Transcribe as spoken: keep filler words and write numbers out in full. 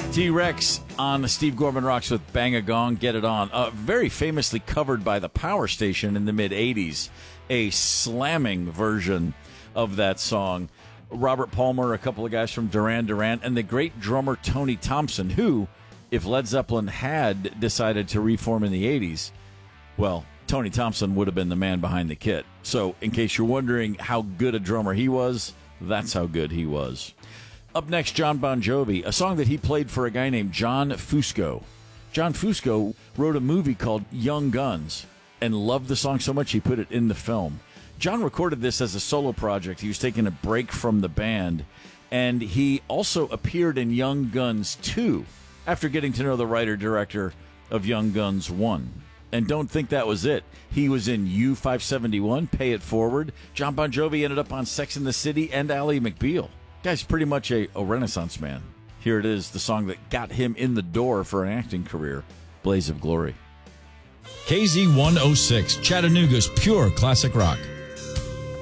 T-Rex on the Steve Gorman Rocks with Bang a Gong, Get It On. Uh, very famously covered by the Power Station in the mid-eighties. A slamming version of that song. Robert Palmer, a couple of guys from Duran Duran, and the great drummer Tony Thompson, who, if Led Zeppelin had decided to reform in the eighties, well, Tony Thompson would have been the man behind the kit. So, in case you're wondering how good a drummer he was, that's how good he was. Up next, John Bon Jovi, a song that he played for a guy named John Fusco. John Fusco wrote a movie called Young Guns and loved the song so much he put it in the film. John recorded this as a solo project. He was taking a break from the band, and he also appeared in Young Guns two after getting to know the writer-director of Young Guns one. And don't think that was it. He was in U five seventy-one, Pay It Forward. John Bon Jovi ended up on Sex and the City and Ally McBeal. Guy's pretty much a, a Renaissance man. Here it is, the song that got him in the door for an acting career, Blaze of Glory. K Z one oh six, Chattanooga's pure classic rock.